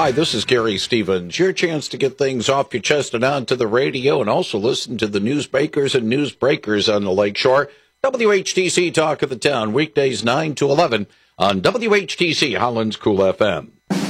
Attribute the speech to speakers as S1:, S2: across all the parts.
S1: Hi, this is Gary Stevens. Your chance to get things off your chest and onto the radio, and also listen to the newsmakers and newsbreakers on the Lakeshore. WHTC Talk of the Town, weekdays 9 to 11 on WHTC Holland's Cool FM.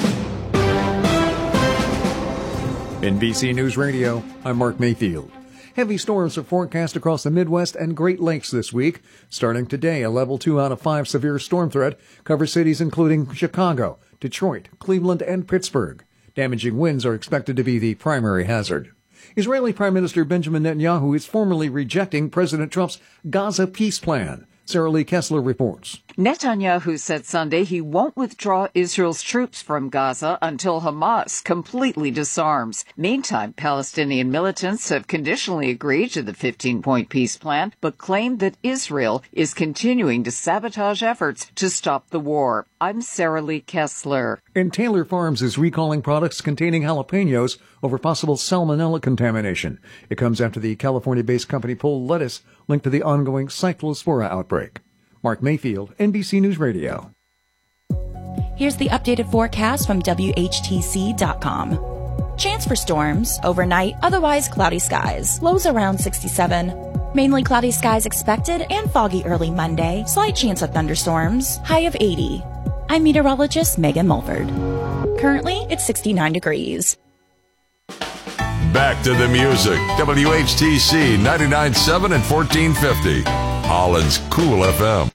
S2: NBC News Radio, I'm Mark Mayfield. Heavy storms are forecast across the Midwest and Great Lakes this week. Starting today, a level 2 out of 5 severe storm threat covers cities including Chicago, Detroit, Cleveland, and Pittsburgh. Damaging winds are expected to be the primary hazard. Israeli Prime Minister Benjamin Netanyahu is formally rejecting President Trump's Gaza peace plan. Sarah Lee Kessler reports.
S3: Netanyahu said Sunday he won't withdraw Israel's troops from Gaza until Hamas completely disarms. Meantime, Palestinian militants have conditionally agreed to the 15-point peace plan, but claim that Israel is continuing to sabotage efforts to stop the war. I'm Sarah Lee Kessler.
S2: And Taylor Farms is recalling products containing jalapenos over possible salmonella contamination. It comes after the California-based company pulled lettuce linked to the ongoing cyclospora outbreak. Mark Mayfield, NBC News Radio.
S4: Here's the updated forecast from WHTC.com. Chance for storms, overnight, otherwise cloudy skies. Lows around 67. Mainly cloudy skies expected and foggy early Monday. Slight chance of thunderstorms. High of 80. I'm meteorologist Megan Mulford. Currently, it's 69 degrees.
S5: Back to the music. WHTC 99.7 and 1450. Holland's Cool FM.